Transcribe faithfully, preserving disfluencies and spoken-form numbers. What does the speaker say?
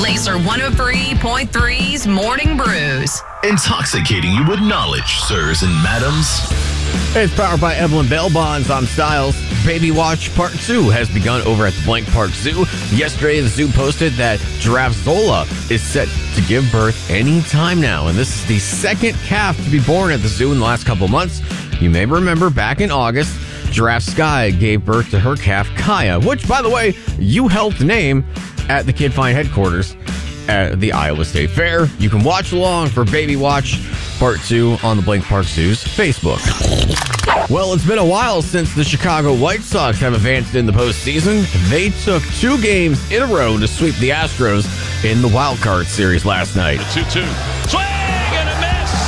Laser one oh three point three's Morning Brews. Intoxicating you with knowledge, sirs and madams. It's powered by Evelyn Bail Bonds on Styles. Baby Watch Part two has begun over at the Blank Park Zoo. Yesterday, the zoo posted that Giraffe Zola is set to give birth any time now. And this is the second calf to be born at the zoo in the last couple months. You may remember back in August, Giraffe Sky gave birth to her calf, Kaya, which, by the way, you helped name at the Kid Find headquarters at the Iowa State Fair. You can watch along for Baby Watch Part two on the Blank Park Zoo's Facebook. Well, it's been a while since the Chicago White Sox have advanced in the postseason. They took two games in a row to sweep the Astros in the wild card series last night. two two.